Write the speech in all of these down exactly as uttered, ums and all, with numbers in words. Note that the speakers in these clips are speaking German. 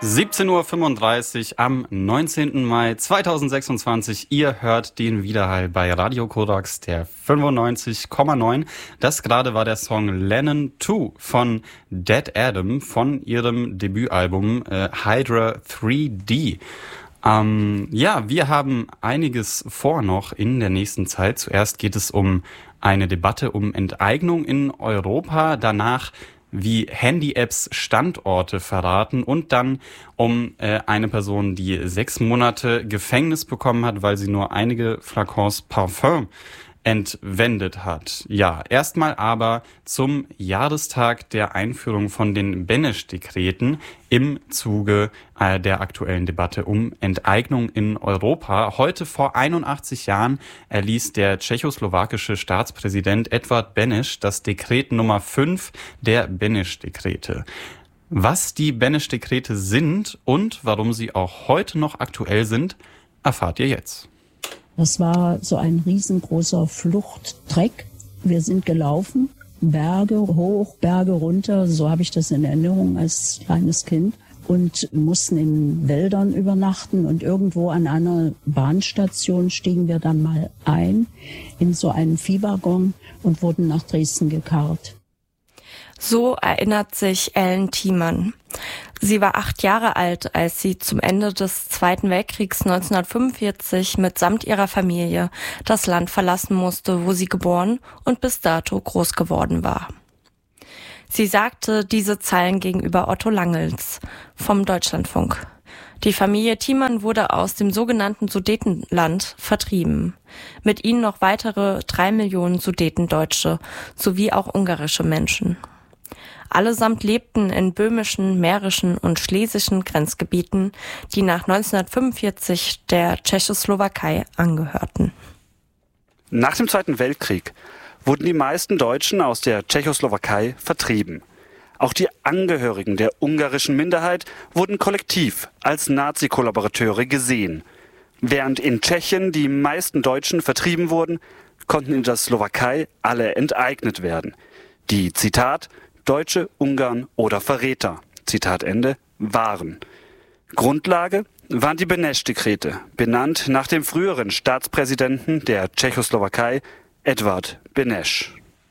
siebzehn Uhr fünfunddreißig am neunzehnten Mai zweitausendsechsundzwanzig. Ihr hört den Widerhall bei Radio Korax, der fünfundneunzig Komma neun. Das gerade war der Song Lennon zwei von Dead Adam von ihrem Debütalbum äh, Hydra drei D. Ähm, ja, wir haben einiges vor noch in der nächsten Zeit. Zuerst geht es um eine Debatte um Enteignung in Europa, danach wie Handy-Apps Standorte verraten und dann um äh, eine Person, die sechs Monate Gefängnis bekommen hat, weil sie nur einige Flakons Parfum entwendet hat. Ja, erstmal aber zum Jahrestag der Einführung von den Beneš-Dekreten im Zuge äh, der aktuellen Debatte um Enteignung in Europa. Heute vor einundachtzig Jahren erließ der tschechoslowakische Staatspräsident Edvard Beneš das Dekret Nummer fünf der Beneš-Dekrete. Was die Beneš-Dekrete sind und warum sie auch heute noch aktuell sind, erfahrt ihr jetzt. Das war so ein riesengroßer Fluchttreck. Wir sind gelaufen, Berge hoch, Berge runter, so habe ich das in Erinnerung als kleines Kind, und mussten in Wäldern übernachten, und irgendwo an einer Bahnstation stiegen wir dann mal ein in so einen Viehwaggon und wurden nach Dresden gekarrt. So erinnert sich Ellen Thiemann. Sie war acht Jahre alt, als sie zum Ende des Zweiten Weltkriegs neunzehnhundertfünfundvierzig mitsamt ihrer Familie das Land verlassen musste, wo sie geboren und bis dato groß geworden war. Sie sagte diese Zeilen gegenüber Otto Langels vom Deutschlandfunk. Die Familie Thiemann wurde aus dem sogenannten Sudetenland vertrieben. Mit ihnen noch weitere drei Millionen Sudetendeutsche sowie auch ungarische Menschen. Allesamt lebten in böhmischen, mährischen und schlesischen Grenzgebieten, die nach neunzehnhundertfünfundvierzig der Tschechoslowakei angehörten. Nach dem Zweiten Weltkrieg wurden die meisten Deutschen aus der Tschechoslowakei vertrieben. Auch die Angehörigen der ungarischen Minderheit wurden kollektiv als Nazi-Kollaborateure gesehen. Während in Tschechien die meisten Deutschen vertrieben wurden, konnten in der Slowakei alle enteignet werden. Die, Zitat, Deutsche, Ungarn oder Verräter, Zitat Ende, waren. Grundlage waren die Beneš-Dekrete, benannt nach dem früheren Staatspräsidenten der Tschechoslowakei, Edvard Beneš.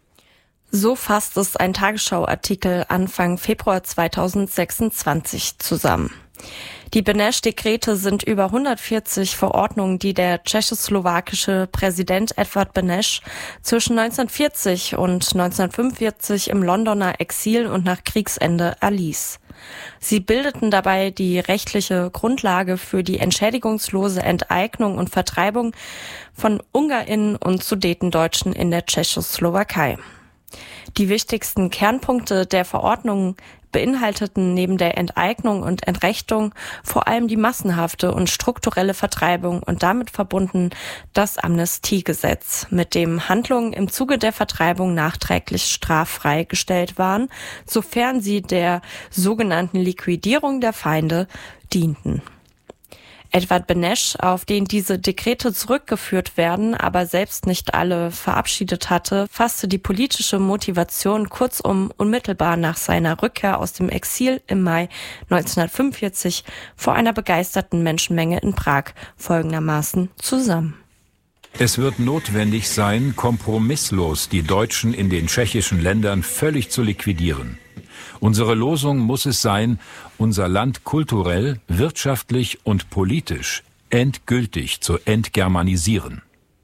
So fasst es ein Tagesschau-Artikel Anfang Februar zweitausendsechsundzwanzig zusammen. Die Beneš-Dekrete sind über hundertvierzig Verordnungen, die der tschechoslowakische Präsident Edvard Beneš zwischen neunzehnhundertvierzig und neunzehnhundertfünfundvierzig im Londoner Exil und nach Kriegsende erließ. Sie bildeten dabei die rechtliche Grundlage für die entschädigungslose Enteignung und Vertreibung von UngarInnen und Sudetendeutschen in der Tschechoslowakei. Die wichtigsten Kernpunkte der Verordnung beinhalteten neben der Enteignung und Entrechtung vor allem die massenhafte und strukturelle Vertreibung und damit verbunden das Amnestiegesetz, mit dem Handlungen im Zuge der Vertreibung nachträglich straffrei gestellt waren, sofern sie der sogenannten Liquidierung der Feinde dienten. Edvard Beneš, auf den diese Dekrete zurückgeführt werden, aber selbst nicht alle verabschiedet hatte, fasste die politische Motivation kurzum unmittelbar nach seiner Rückkehr aus dem Exil im Mai neunzehnhundertfünfundvierzig vor einer begeisterten Menschenmenge in Prag folgendermaßen zusammen. Es wird notwendig sein, kompromisslos die Deutschen in den tschechischen Ländern völlig zu liquidieren. Unsere Losung muss es sein, unser Land kulturell, wirtschaftlich und politisch endgültig zu entgermanisieren.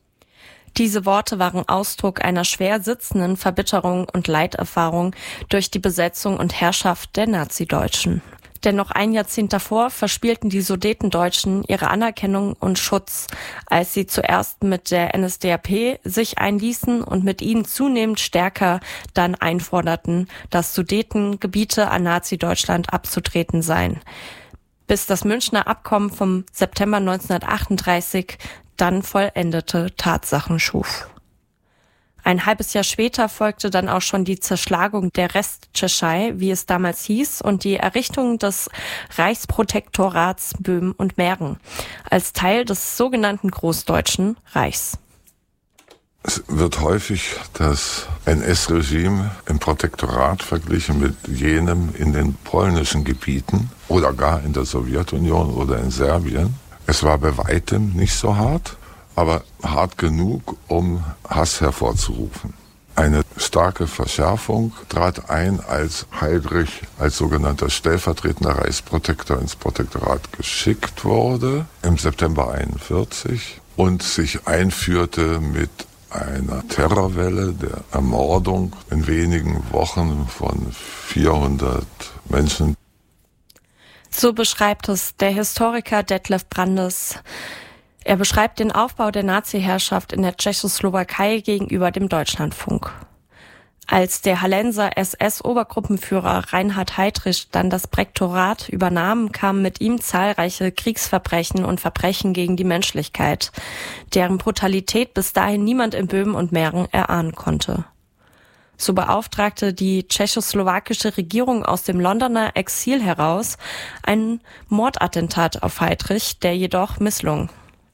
Diese Worte waren Ausdruck einer schwer sitzenden Verbitterung und Leiterfahrung durch die Besetzung und Herrschaft der Nazideutschen. Denn noch ein Jahrzehnt davor verspielten die Sudetendeutschen ihre Anerkennung und Schutz, als sie zuerst mit der N S D A P sich einließen und mit ihnen zunehmend stärker dann einforderten, dass Sudetengebiete an Nazi-Deutschland abzutreten seien. Bis das Münchner Abkommen vom September neunzehnhundertachtunddreißig dann vollendete Tatsachen schuf. Ein halbes Jahr später folgte dann auch schon die Zerschlagung der Resttschechei, wie es damals hieß, und die Errichtung des Reichsprotektorats Böhmen und Mähren als Teil des sogenannten Großdeutschen Reichs. Es wird häufig das N S-Regime im Protektorat verglichen mit jenem in den polnischen Gebieten oder gar in der Sowjetunion oder in Serbien. Es war bei weitem nicht so hart, aber hart genug, um Hass hervorzurufen. Eine starke Verschärfung trat ein, als Heydrich als sogenannter stellvertretender Reichsprotektor ins Protektorat geschickt wurde im September einundvierzig und sich einführte mit einer Terrorwelle der Ermordung in wenigen Wochen von vierhundert Menschen. So beschreibt es der Historiker Detlef Brandes. Er beschreibt den Aufbau der Nazi-Herrschaft in der Tschechoslowakei gegenüber dem Deutschlandfunk. Als der Hallenser S S-Obergruppenführer Reinhard Heydrich dann das Prätorat übernahm, kamen mit ihm zahlreiche Kriegsverbrechen und Verbrechen gegen die Menschlichkeit, deren Brutalität bis dahin niemand in Böhmen und Mähren erahnen konnte. So beauftragte die tschechoslowakische Regierung aus dem Londoner Exil heraus ein Mordattentat auf Heydrich, der jedoch misslung.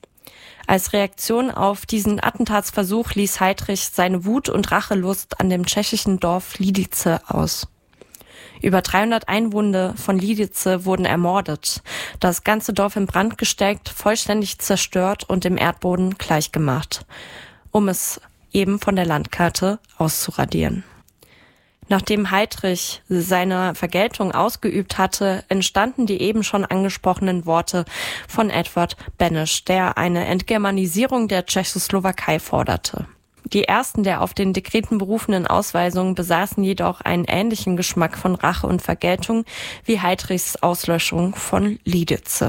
Als Reaktion auf diesen Attentatsversuch ließ Heydrich seine Wut und Rachelust an dem tschechischen Dorf Lidice aus. Über dreihundert Einwohner von Lidice wurden ermordet, das ganze Dorf in Brand gesteckt, vollständig zerstört und dem Erdboden gleichgemacht, um es eben von der Landkarte auszuradieren. Nachdem Heydrich seine Vergeltung ausgeübt hatte, entstanden die eben schon angesprochenen Worte von Edvard Beneš, der eine Entgermanisierung der Tschechoslowakei forderte. Die ersten der auf den Dekreten berufenen Ausweisungen besaßen jedoch einen ähnlichen Geschmack von Rache und Vergeltung wie Heydrichs Auslöschung von Lidice.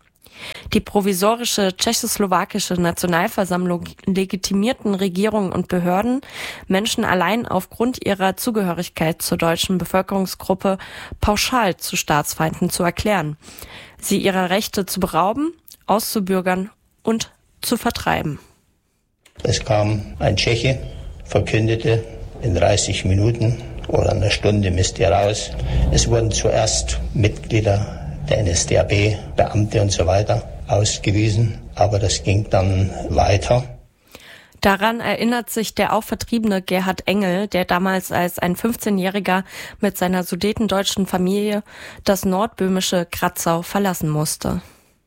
Die provisorische tschechoslowakische Nationalversammlung legitimierten Regierungen und Behörden, Menschen allein aufgrund ihrer Zugehörigkeit zur deutschen Bevölkerungsgruppe pauschal zu Staatsfeinden zu erklären, sie ihrer Rechte zu berauben, auszubürgern und zu vertreiben. Es kam ein Tscheche, verkündete in dreißig Minuten oder einer Stunde müsst ihr raus. Es wurden zuerst Mitglieder der N S D A B, Beamte und so weiter ausgewiesen, aber das ging dann weiter. Daran erinnert sich der auch vertriebene Gerhard Engel, der damals als ein fünfzehnjähriger mit seiner sudetendeutschen Familie das nordböhmische Kratzau verlassen musste.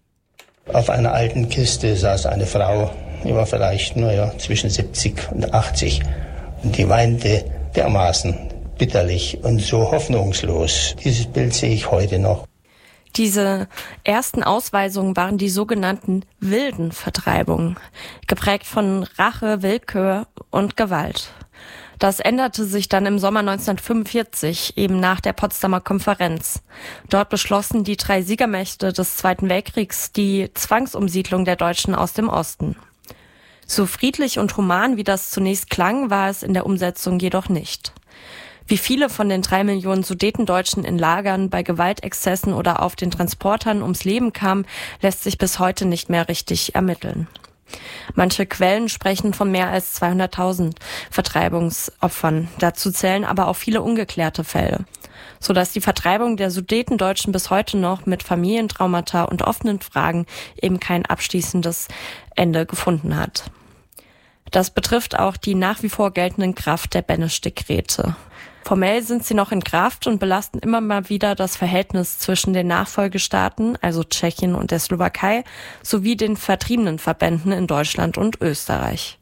Auf einer alten Kiste saß eine Frau, die war vielleicht nur ja, zwischen siebzig und achtzig und die weinte dermaßen bitterlich und so hoffnungslos. Dieses Bild sehe ich heute noch. Diese ersten Ausweisungen waren die sogenannten wilden Vertreibungen, geprägt von Rache, Willkür und Gewalt. Das änderte sich dann im Sommer neunzehnhundertfünfundvierzig, eben nach der Potsdamer Konferenz. Dort beschlossen die drei Siegermächte des Zweiten Weltkriegs die Zwangsumsiedlung der Deutschen aus dem Osten. So friedlich und human, wie das zunächst klang, war es in der Umsetzung jedoch nicht. Wie viele von den drei Millionen Sudetendeutschen in Lagern, bei Gewaltexzessen oder auf den Transportern ums Leben kamen, lässt sich bis heute nicht mehr richtig ermitteln. Manche Quellen sprechen von mehr als zweihunderttausend Vertreibungsopfern. Dazu zählen aber auch viele ungeklärte Fälle, sodass die Vertreibung der Sudetendeutschen bis heute noch mit Familientraumata und offenen Fragen eben kein abschließendes Ende gefunden hat. Das betrifft auch die nach wie vor geltenden Kraft der Beneš-Dekrete. Formell sind sie noch in Kraft und belasten immer mal wieder das Verhältnis zwischen den Nachfolgestaaten, also Tschechien und der Slowakei, sowie den vertriebenen Verbänden in Deutschland und Österreich.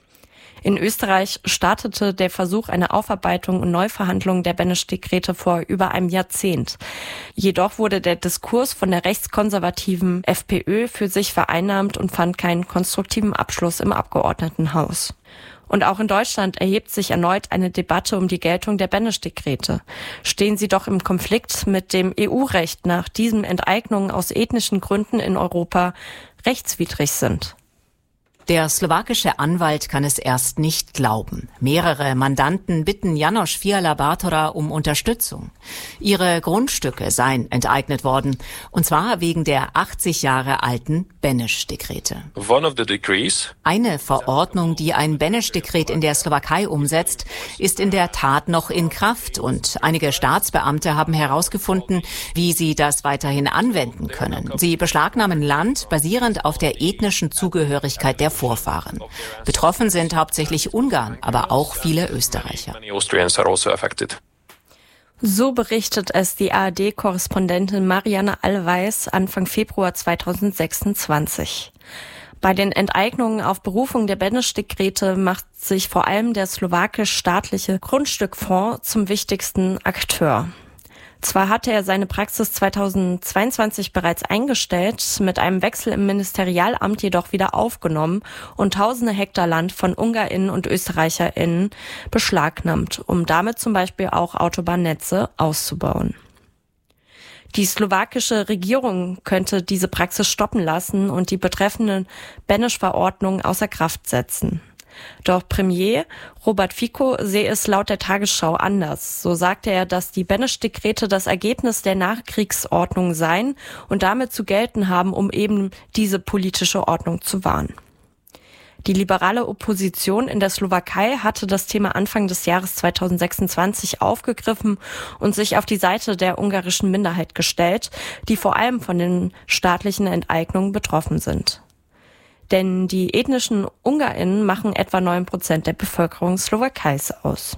In Österreich startete der Versuch einer Aufarbeitung und Neuverhandlung der Beneš-Dekrete vor über einem Jahrzehnt. Jedoch wurde der Diskurs von der rechtskonservativen FPÖ für sich vereinnahmt und fand keinen konstruktiven Abschluss im Abgeordnetenhaus. Und auch in Deutschland erhebt sich erneut eine Debatte um die Geltung der Beneš-Dekrete. Stehen sie doch im Konflikt mit dem E U-Recht, nach diesem Enteignungen aus ethnischen Gründen in Europa rechtswidrig sind. Der slowakische Anwalt kann es erst nicht glauben. Mehrere Mandanten bitten János Fiala-Bátora um Unterstützung. Ihre Grundstücke seien enteignet worden, und zwar wegen der achtzig Jahre alten Beneš-Dekrete. Eine Verordnung, die ein Beneš-Dekret in der Slowakei umsetzt, ist in der Tat noch in Kraft, und einige Staatsbeamte haben herausgefunden, wie sie das weiterhin anwenden können. Sie beschlagnahmen Land basierend auf der ethnischen Zugehörigkeit der Vorfahren. Betroffen sind hauptsächlich Ungarn, aber auch viele Österreicher. So berichtet es die A R D-Korrespondentin Marianne Allweis Anfang Februar zweitausendsechsundzwanzig. Bei den Enteignungen auf Berufung der Beneš-Dekrete macht sich vor allem der slowakisch-staatliche Grundstückfonds zum wichtigsten Akteur. Zwar hatte er seine Praxis zweitausendzweiundzwanzig bereits eingestellt, mit einem Wechsel im Ministerialamt jedoch wieder aufgenommen und tausende Hektar Land von UngarInnen und ÖsterreicherInnen beschlagnahmt, um damit zum Beispiel auch Autobahnnetze auszubauen. Die slowakische Regierung könnte diese Praxis stoppen lassen und die betreffenden Beneš-Verordnungen außer Kraft setzen. Doch Premier Robert Fico sehe es laut der Tagesschau anders. So sagte er, dass die Beneš-Dekrete das Ergebnis der Nachkriegsordnung seien und damit zu gelten haben, um eben diese politische Ordnung zu wahren. Die liberale Opposition in der Slowakei hatte das Thema Anfang des Jahres zweitausendsechsundzwanzig aufgegriffen und sich auf die Seite der ungarischen Minderheit gestellt, die vor allem von den staatlichen Enteignungen betroffen sind. Denn die ethnischen UngarInnen machen etwa neun Prozent der Bevölkerung Slowakeis aus.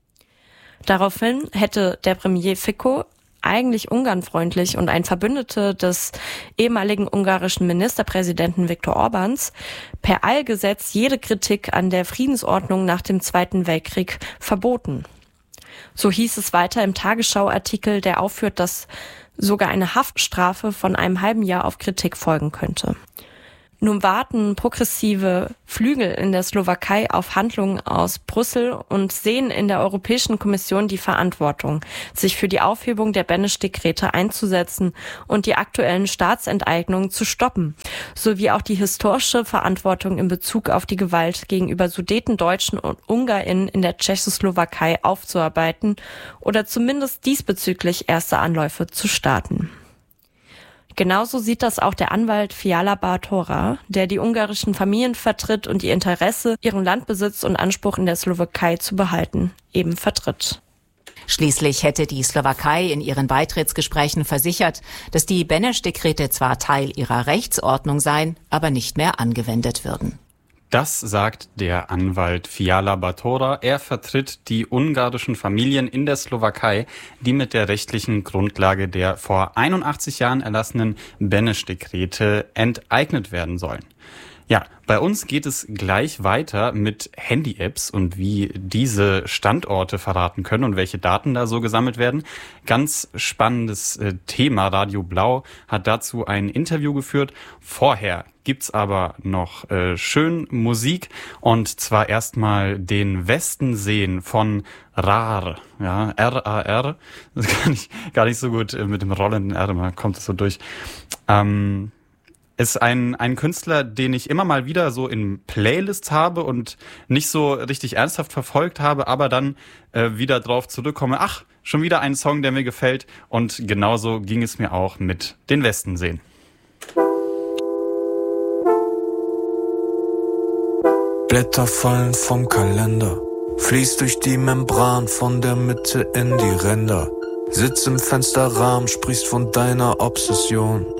Daraufhin hätte der Premier Fico, eigentlich ungarnfreundlich und ein Verbündeter des ehemaligen ungarischen Ministerpräsidenten Viktor Orbáns, per Eilgesetz jede Kritik an der Friedensordnung nach dem Zweiten Weltkrieg verboten. So hieß es weiter im Tagesschau-Artikel, der aufführt, dass sogar eine Haftstrafe von einem halben Jahr auf Kritik folgen könnte. Nun warten progressive Flügel in der Slowakei auf Handlungen aus Brüssel und sehen in der Europäischen Kommission die Verantwortung, sich für die Aufhebung der Beneš-Dekrete einzusetzen und die aktuellen Staatsenteignungen zu stoppen, sowie auch die historische Verantwortung in Bezug auf die Gewalt gegenüber Sudetendeutschen und UngarInnen in der Tschechoslowakei aufzuarbeiten oder zumindest diesbezüglich erste Anläufe zu starten. Genauso sieht das auch der Anwalt Fiala Bartóra, der die ungarischen Familien vertritt und ihr Interesse, ihren Landbesitz und Anspruch in der Slowakei zu behalten, eben vertritt. Schließlich hätte die Slowakei in ihren Beitrittsgesprächen versichert, dass die Beneš-Dekrete zwar Teil ihrer Rechtsordnung seien, aber nicht mehr angewendet würden. Das sagt der Anwalt Fiala Bartóra. Er vertritt die ungarischen Familien in der Slowakei, die mit der rechtlichen Grundlage der vor einundachtzig Jahren erlassenen Beneš-Dekrete enteignet werden sollen. Ja, bei uns geht es gleich weiter mit Handy-Apps und wie diese Standorte verraten können und welche Daten da so gesammelt werden. Ganz spannendes äh, Thema. Radio Blau hat dazu ein Interview geführt. Vorher gibt's aber noch äh, schön Musik und zwar erstmal den Westen sehen von RAR. Ja, R A R. Das kann ich gar nicht so gut äh, mit dem rollenden R, mal kommt es so durch. Ähm, Ist ein, ein Künstler, den ich immer mal wieder so in Playlists habe und nicht so richtig ernsthaft verfolgt habe, aber dann äh, wieder drauf zurückkomme, ach, schon wieder ein Song, der mir gefällt. Und genauso ging es mir auch mit den Westen sehen. Blätter fallen vom Kalender, fließt durch die Membran von der Mitte in die Ränder. Sitz im Fensterrahmen, sprichst von deiner Obsession.